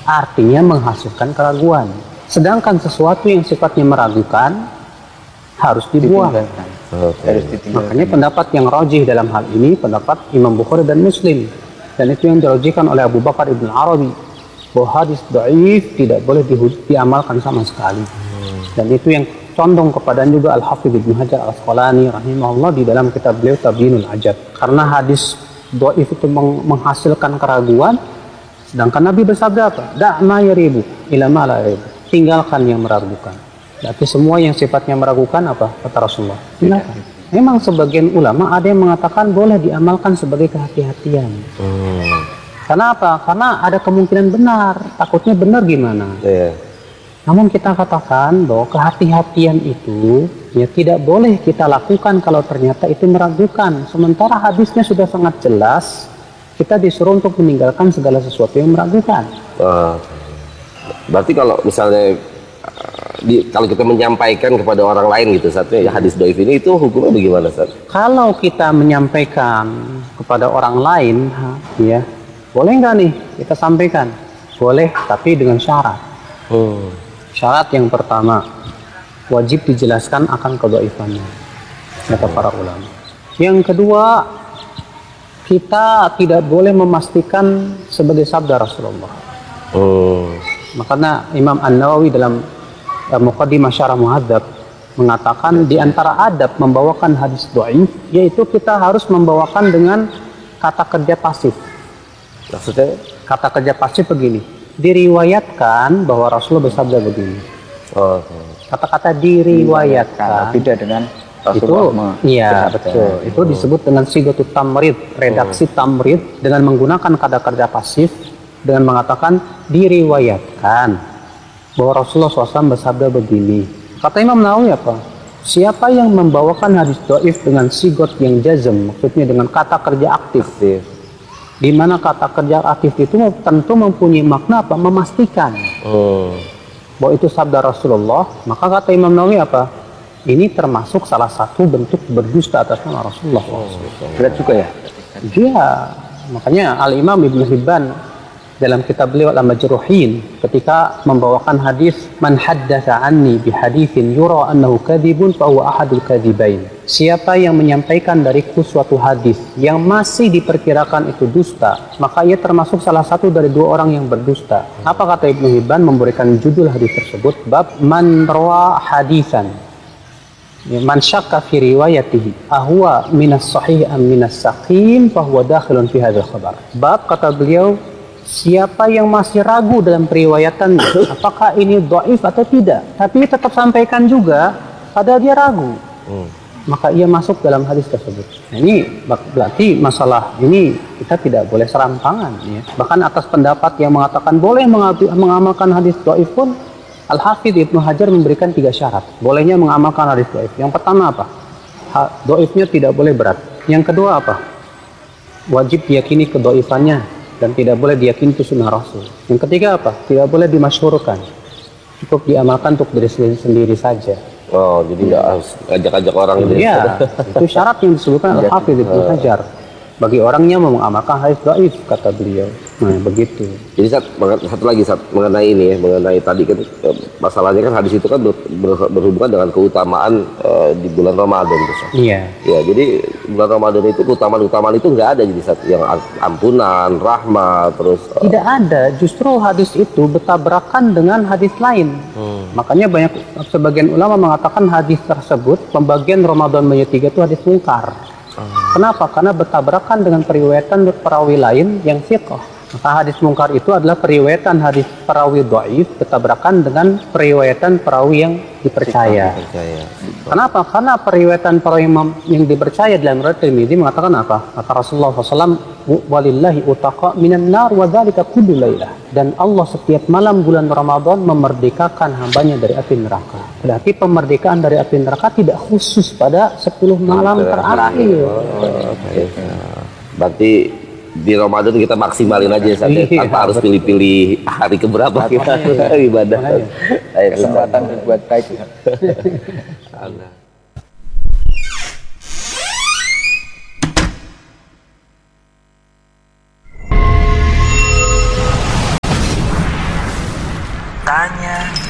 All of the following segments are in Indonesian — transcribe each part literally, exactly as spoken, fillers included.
artinya menghasilkan keraguan. Sedangkan sesuatu yang sifatnya meragukan harus dibuang. Okay. Harus Makanya pendapat yang rajih dalam hal ini pendapat Imam Bukhari dan Muslim, dan itu yang dirajihkan oleh Abu Bakar Ibn Arabi, bahwa hadis dhaif tidak boleh di, diamalkan sama sekali. Hmm. Dan itu yang condong kepada juga Al-Hafidz Ibnu Hajar Al-Asqalani rahimahullah di dalam kitab beliau Tabyinul Ajab. Karena hadis dhaif itu meng menghasilkan keraguan, sedangkan Nabi bersabda apa? Da' ma yaribu ila ma la yaribu. Tinggalkan yang meragukan. Berarti semua yang sifatnya meragukan apa? Kata Rasulullah. Tinggalkan. Memang sebagian ulama ada yang mengatakan boleh diamalkan sebagai kehati-hatian. Hmm. Karena apa? Karena ada kemungkinan benar. Takutnya benar gimana? Yeah. Namun kita katakan bahwa kehati-hatian itu ya tidak boleh kita lakukan kalau ternyata itu meragukan. Sementara hadisnya sudah sangat jelas, kita disuruh untuk meninggalkan segala sesuatu yang meragukan. Uh, berarti kalau misalnya di, kalau kita menyampaikan kepada orang lain gitu, satunya ya hadis dhaif ini itu hukumnya bagaimana, Ustaz? Kalau kita menyampaikan kepada orang lain, ya boleh nggak nih kita sampaikan? Boleh, tapi dengan syarat. Hmm. Syarat yang pertama, wajib dijelaskan akan kedhaifannya, kata para ulama. Yang kedua, kita tidak boleh memastikan sebagai sabda Rasulullah. Hmm. Makanya Imam An-Nawawi dalam uh, Muqaddimah Syarah Muhadzab mengatakan di antara adab membawakan hadis dhaif yaitu kita harus membawakan dengan kata kerja pasif. Maksudnya kata kerja pasif begini, diriwayatkan bahwa Rasulullah bersabda begini. Oh, kata-kata diriwayatkan beda dengan Rasulullah. Itu iya betul. Itu disebut dengan sighatut tamrid, redaksi oh. tamrid dengan menggunakan kata kerja pasif dengan mengatakan diriwayatkan bahwa Rasulullah shallallahu alaihi wasallam bersabda begini. Kata Imam Nawawi apa? Siapa yang membawakan hadis dhaif dengan sigot yang jazm, maksudnya dengan kata kerja aktif, aktif. Di mana kata kerja aktif itu tentu mempunyai makna apa? Memastikan oh. bahwa itu sabda Rasulullah. Maka kata Imam Nawawi apa? Ini termasuk salah satu bentuk berdusta atas nama Rasulullah. Oh. Berat juga ya? Iya. Makanya Al-Imam Ibnu Hibban dalam kitab beliau Al-Majruhin ketika membawakan hadis man haddatsa anni bi haditsin yura annahu kadzibun fa huwa ahadul kadzibain. Siapa yang menyampaikan dariku suatu hadis yang masih diperkirakan itu dusta, maka ia termasuk salah satu dari dua orang yang berdusta. Apa kata Ibnu Hibban memberikan judul hadis tersebut? Bab man rawa hadisan man syakka fi riwayatihi ahwa minas sahih am minas saqim fa huwa dakhilun fi hadzal khabar. Bab kata beliau, siapa yang masih ragu dalam periwayatannya, apakah ini dhaif atau tidak, tapi tetap sampaikan juga, padahal dia ragu, hmm. maka ia masuk dalam hadis tersebut. Nah, ini berarti masalah ini kita tidak boleh serampangan. Ya. Bahkan atas pendapat yang mengatakan boleh mengamalkan hadis dhaif pun, Al-Hafidz Ibnu Hajar memberikan tiga syarat. Bolehnya mengamalkan hadis dhaif. Yang pertama apa? Dhaifnya tidak boleh berat. Yang kedua apa? Wajib diyakini kedhaifannya dan tidak boleh diyakini itu sunnah Rasul. Yang ketiga apa? Tidak boleh dimasyhurkan. Cukup diamalkan untuk diri sendiri saja. Oh, jadi nggak harus ajak-ajak orang gitu. Iya, itu syarat yang disebutkan Al-Hafidz Ibnu Hajar. Bagi orangnya mau mengamalkan hadis dhaif, kata beliau. Nah, begitu. Jadi Sat, satu lagi Sat, mengenai ini ya, mengenai tadi kan masalahnya kan hadis itu kan ber, ber, berhubungan dengan keutamaan uh, di bulan Ramadan itu. Iya. Ya, jadi bulan Ramadan itu keutamaan-keutamaan itu nggak ada jadi Sat, yang ampunan, rahmat, terus uh, tidak ada. Justru hadis itu bertabrakan dengan hadis lain. Hmm. Makanya banyak sebagian ulama mengatakan hadis tersebut pembagian Ramadan menjadi tiga itu hadis mungkar. Kenapa? Karena bertabrakan dengan periwayatan perawi lain yang thiqah. Maka hadis mungkar itu adalah periwayatan hadis perawi dhaif bertabrakan dengan periwayatan perawi yang dipercaya. dipercaya. Kenapa? Karena periwayatan perawi yang dipercaya dalam riwayat Tirmidzi mengatakan apa? Kata Rasulullah shallallahu alaihi wasallam, walillahi utaqa minan nar wa dzalika kullu lailah. Dan Allah setiap malam bulan Ramadan memerdekakan hambanya dari api neraka. Berarti pemerdekaan dari api neraka tidak khusus pada sepuluh malam terakhir. Oh, okay. Berarti di Ramadan kita maksimalin aja saja, iya, tanpa harus pilih-pilih hari keberapa kita ibadah. Kesempatan berbuat baik.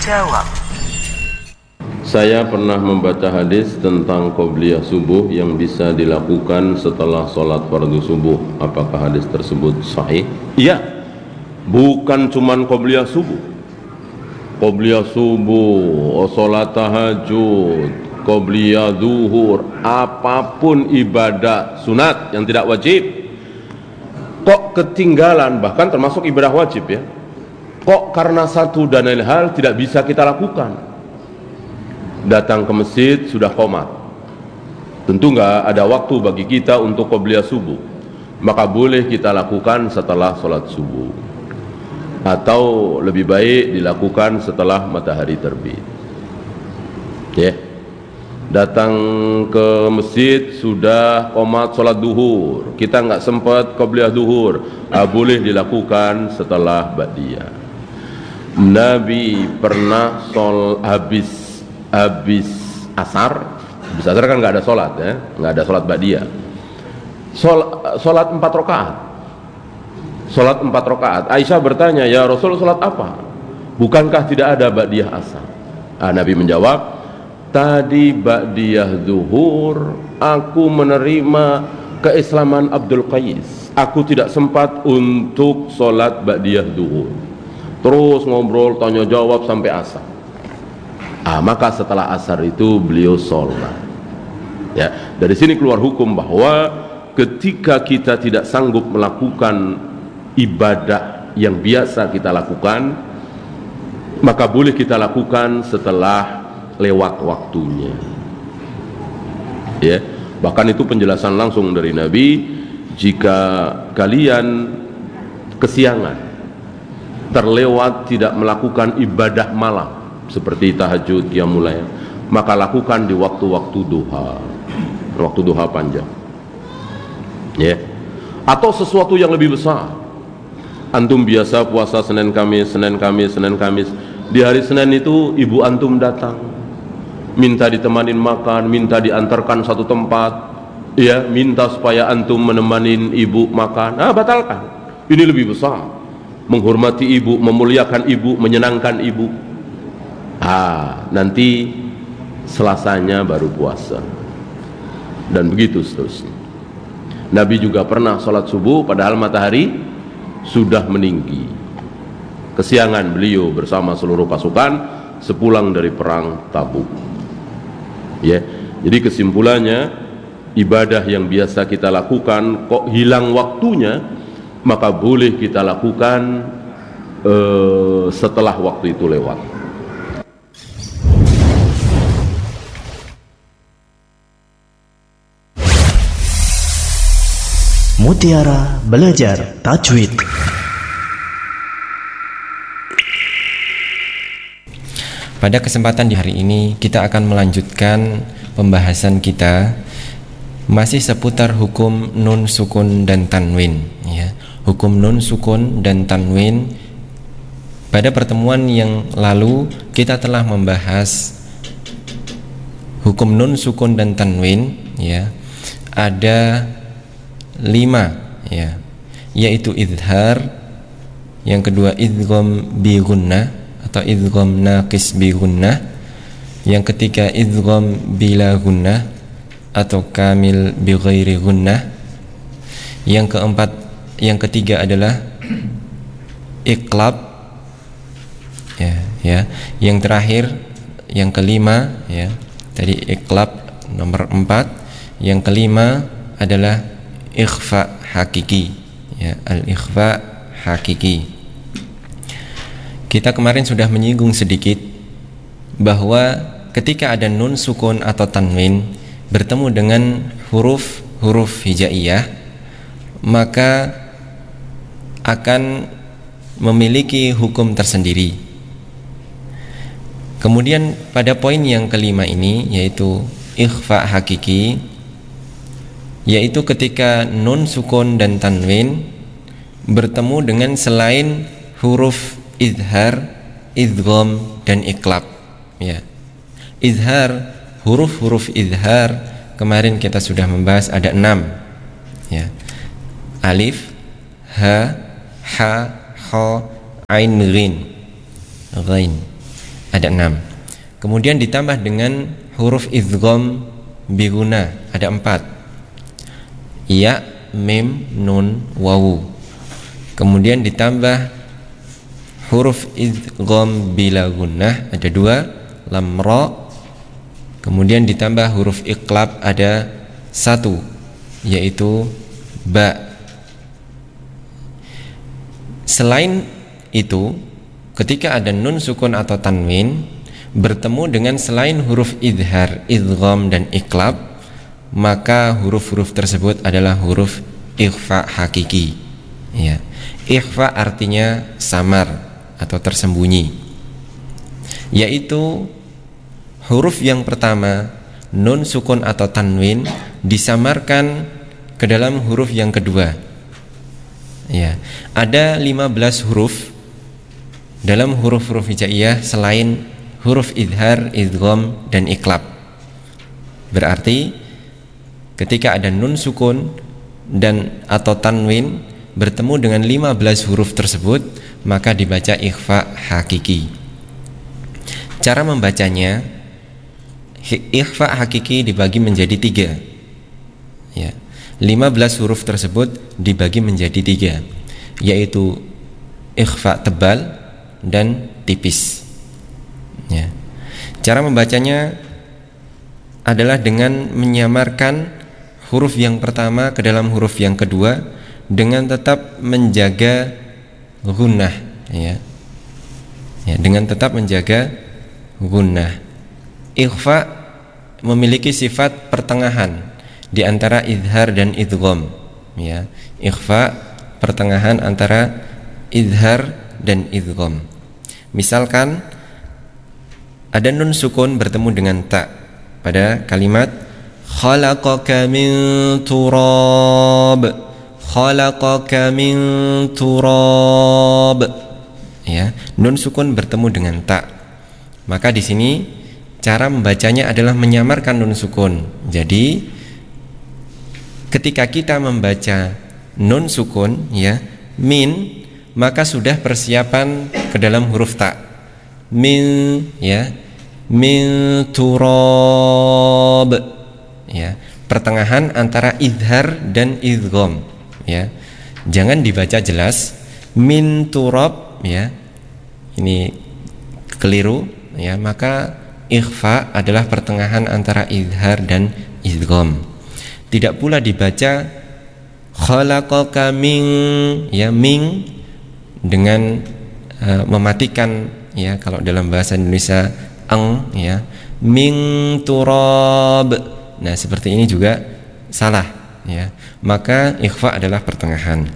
menjawab. Saya pernah membaca hadis tentang qobliyah subuh yang bisa dilakukan setelah sholat fardu subuh. Apakah hadis tersebut sahih? Iya, bukan cuman qobliyah subuh. Qobliyah subuh, sholat tahajud, qobliyah zuhur, apapun ibadah sunat yang tidak wajib. Kok ketinggalan, bahkan termasuk ibadah wajib ya. Kok karena satu dan lain hal tidak bisa kita lakukan? Datang ke masjid sudah qomat, tentu nggak ada waktu bagi kita untuk qobliyah subuh, maka boleh kita lakukan setelah sholat subuh, atau lebih baik dilakukan setelah matahari terbit. Ya, yeah. Datang ke masjid sudah qomat sholat duhur, kita nggak sempat qobliyah duhur, ah, boleh dilakukan setelah ba'diyah. Nabi pernah sol habis habis asar, habis asar kan nggak ada sholat ya, nggak ada sholat ba'diyah. Sol, sholat empat rakaat, sholat empat rakaat. Aisyah bertanya, ya Rasul, sholat apa? Bukankah tidak ada ba'diyah asar? Ah, Nabi menjawab, tadi ba'diyah zuhur aku menerima keislaman Abdul Qais, aku tidak sempat untuk sholat ba'diyah zuhur. Terus ngobrol, tanya jawab sampai asar. Ah, maka setelah asar itu beliau sholat. Ya, dari sini keluar hukum bahwa ketika kita tidak sanggup melakukan ibadah yang biasa kita lakukan, maka boleh kita lakukan setelah lewat waktunya. Ya, bahkan itu penjelasan langsung dari Nabi, jika kalian kesiangan, terlewat tidak melakukan ibadah malam seperti tahajud, qiyamul lail, maka lakukan di waktu-waktu duha, waktu duha panjang ya, yeah. Atau sesuatu yang lebih besar. Antum biasa puasa Senin Kamis, Senin Kamis, Senin Kamis, di hari Senin itu ibu antum datang minta ditemanin makan, minta diantarkan satu tempat ya, minta supaya antum menemanin ibu makan, ah batalkan. Ini lebih besar, menghormati ibu, memuliakan ibu, menyenangkan ibu. Ah, nanti Selasanya baru puasa, dan begitu seterusnya. Nabi juga pernah sholat subuh padahal matahari sudah meninggi. Kesiangan beliau bersama seluruh pasukan sepulang dari perang Tabuk. Ya, jadi kesimpulannya, ibadah yang biasa kita lakukan kok hilang waktunya, maka boleh kita lakukan uh, setelah waktu itu lewat. Mutiara Belajar Tajwid. Pada kesempatan di hari ini kita akan melanjutkan pembahasan kita masih seputar hukum nun sukun dan tanwin ya. Hukum nun sukun dan tanwin. Pada pertemuan yang lalu kita telah membahas hukum nun sukun dan tanwin ya. Ada lima ya, yaitu idhar, yang kedua idgham bi gunnah atau idgham naqis bi gunnah, yang ketiga idgham bila gunnah atau kamil bi ghairi gunnah, yang keempat yang ketiga adalah iqlab ya, ya. Yang terakhir yang kelima ya, tadi iqlab nomor empat, yang kelima adalah ikhfa hakiki ya, al-ikhfa hakiki. Kita kemarin sudah menyinggung sedikit bahwa ketika ada nun sukun atau tanwin bertemu dengan huruf-huruf hijaiyah, maka akan memiliki hukum tersendiri. Kemudian pada poin yang kelima ini, yaitu ikhfa hakiki, yaitu ketika nun sukun dan tanwin bertemu dengan selain huruf izhar, idgham dan iqlab ya. Izhar, huruf-huruf izhar kemarin kita sudah membahas ada enam ya. Alif, ha, ha, kha, ain, ghin. Ghain. ada enam. Kemudian ditambah dengan huruf idgham bi gunnah ada empat. Ya, mim, nun, wawu. Kemudian ditambah huruf idgham bila gunnah ada dua, lam ra. Kemudian ditambah huruf iqlab ada satu, yaitu ba. Selain itu, ketika ada nun sukun atau tanwin bertemu dengan selain huruf idhar, idgham dan iqlab, maka huruf-huruf tersebut adalah huruf ikhfa hakiki. Ya. Ikhfa artinya samar atau tersembunyi, yaitu huruf yang pertama nun sukun atau tanwin disamarkan ke dalam huruf yang kedua. Ya, ada lima belas huruf dalam huruf-huruf hijaiyah selain huruf idhar, idgham dan iqlab. Berarti ketika ada nun sukun dan atau tanwin bertemu dengan lima belas huruf tersebut, maka dibaca ikhfa hakiki. Cara membacanya, ikhfa hakiki dibagi menjadi tiga. Ya, lima belas huruf tersebut dibagi menjadi tiga, yaitu ikhfa tebal dan tipis. Ya. Cara membacanya adalah dengan menyamarkan huruf yang pertama ke dalam huruf yang kedua dengan tetap menjaga gunnah, ya. Ya, dengan tetap menjaga gunnah. Ikhfa memiliki sifat pertengahan di antara idhar dan idgham, ya. Ikhfa pertengahan antara idhar dan idgham. Misalkan ada nun sukun bertemu dengan ta pada kalimat khalaqaka min turab, khalaqaka min turab, ya. Nun sukun bertemu dengan ta, maka di sini cara membacanya adalah menyamarkan nun sukun. Jadi ketika kita membaca nun sukun, ya, min, maka sudah persiapan ke dalam huruf ta. Min, ya, min turab, ya, pertengahan antara idhar dan idgham, ya. Jangan dibaca jelas min turab, ya. Ini keliru, ya. Maka ikhfa adalah pertengahan antara idhar dan idgham. Tidak pula dibaca khalaqaka min, ya, min dengan uh, mematikan, ya, kalau dalam bahasa Indonesia ang, ya, min turab. Nah, seperti ini juga salah, ya. Maka ikhfa adalah pertengahan.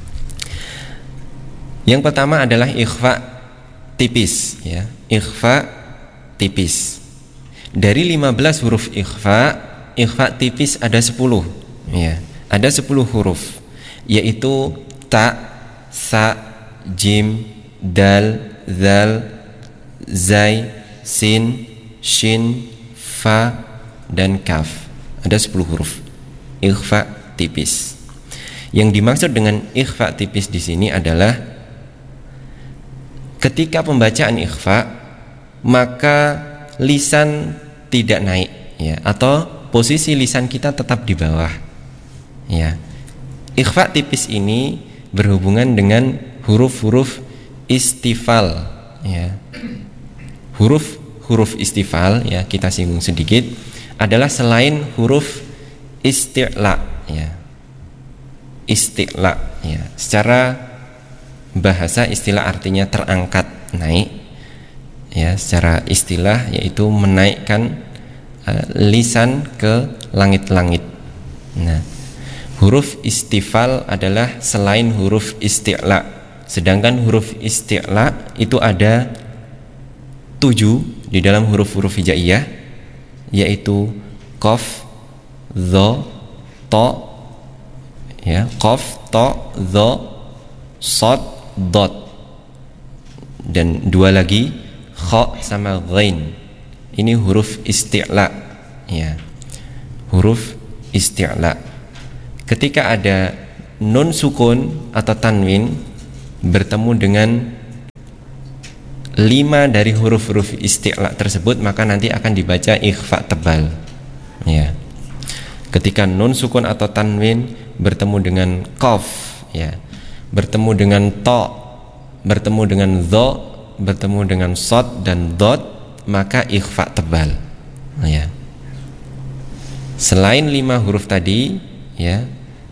Yang pertama adalah ikhfa tipis, ya. Ikhfa tipis. Dari lima belas huruf ikhfa, ikhfa tipis ada sepuluh, ya. Ada sepuluh huruf, yaitu ta, sa, jim, dal, zal, zai, sin, shin, fa, dan kaf. Ada sepuluh huruf ikhfa tipis. Yang dimaksud dengan ikhfa tipis di sini adalah ketika pembacaan ikhfa, maka lisan tidak naik, ya, atau posisi lisan kita tetap di bawah, ya. Ikhfa tipis ini berhubungan dengan huruf-huruf istifal, ya. Huruf-huruf istifal, ya, kita singgung sedikit, adalah selain huruf isti'la, ya. Isti'la, ya. Secara bahasa istilah artinya terangkat, naik, ya. Secara istilah yaitu menaikkan uh, lisan ke langit-langit. Nah, huruf istifal adalah selain huruf isti'la. Sedangkan huruf isti'la itu ada tujuh di dalam huruf-huruf hijaiyah, yaitu qaf, dha, ta, ya, qaf, ta, dha, shad, dad, dan dua lagi kha sama ghain. Ini huruf isti'la, ya. Huruf isti'la. Ketika ada nun sukun atau tanwin bertemu dengan lima dari huruf-huruf isti'la tersebut, maka nanti akan dibaca ikhfa tebal. Ya. Ketika nun sukun atau tanwin bertemu dengan qaf, ya, bertemu dengan ta, bertemu dengan dha, bertemu dengan shad dan dot, maka ikhfa tebal. Ya. Selain lima huruf tadi, ya,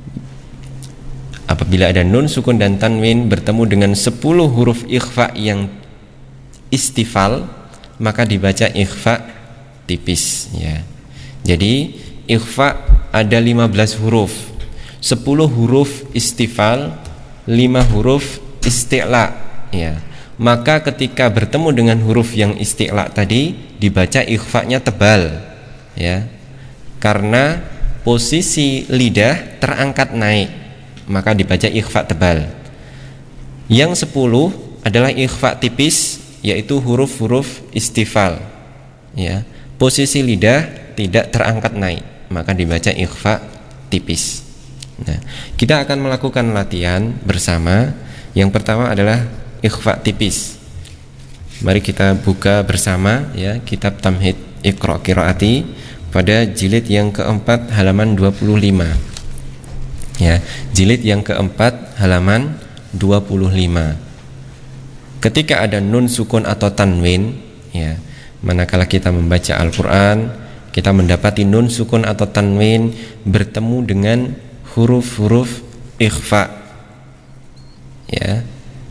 apabila ada nun sukun dan tanwin bertemu dengan sepuluh huruf ikhfa yang istifal, maka dibaca ikhfa tipis, ya. Jadi ikhfa ada lima belas huruf, sepuluh huruf istifal, lima huruf isti'la, ya. Maka ketika bertemu dengan huruf yang isti'la tadi dibaca ikhfa-nya tebal, ya. Karena posisi lidah terangkat naik, maka dibaca ikhfa tebal. Yang sepuluh adalah ikhfa tipis, yaitu huruf-huruf istifal, ya. Posisi lidah tidak terangkat naik, maka dibaca ikhfa tipis. Nah, kita akan melakukan latihan bersama. Yang pertama adalah ikhfa tipis. Mari kita buka bersama, ya, kitab Tamhid Iqra Qiraati pada jilid yang keempat halaman dua puluh lima. Ya, jilid yang keempat halaman dua puluh lima. Ketika ada nun sukun atau tanwin, ya, manakala kita membaca Al-Quran, kita mendapati nun sukun atau tanwin bertemu dengan huruf-huruf ikhfa, ya,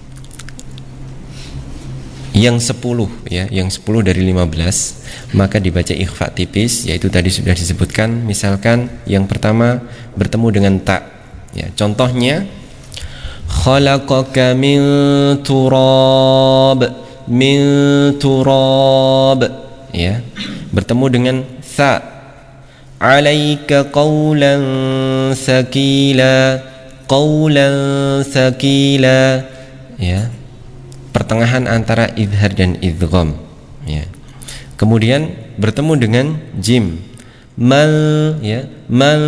yang sepuluh, ya, yang sepuluh dari lima belas, maka dibaca ikhfa tipis, yaitu tadi sudah disebutkan. Misalkan yang pertama bertemu dengan ta, ya, contohnya khalaqaka min turab, min turab, ya, bertemu dengan sa, alaika qawlan sakila, qawlan sakila, ya, pertengahan antara idhar dan idgham, ya. Kemudian bertemu dengan jim, man, ya, man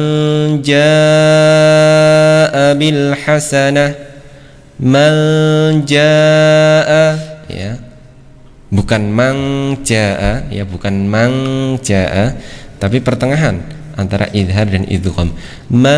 jaa bil hasanah, man jaa, ya, bukan mang jaa, ya, bukan mang jaa, tapi pertengahan antara idhar dan idgham, man